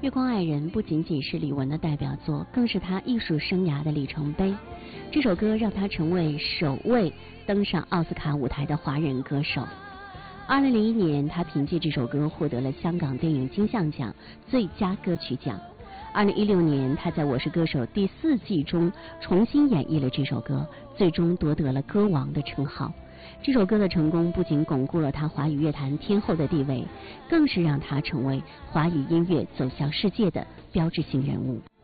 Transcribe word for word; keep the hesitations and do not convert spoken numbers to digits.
月光爱人》不仅仅是李玟的代表作，更是她艺术生涯的里程碑。这首歌让她成为首位登上奥斯卡舞台的华人歌手。二零零一年，她凭借这首歌获得了香港电影金像奖最佳歌曲奖。二零一六年，她在《我是歌手》第四季中重新演绎了这首歌，最终夺得了歌王的称号。这首歌的成功不仅巩固了她华语乐坛天后的地位，更是让她成为华语音乐走向世界的标志性人物。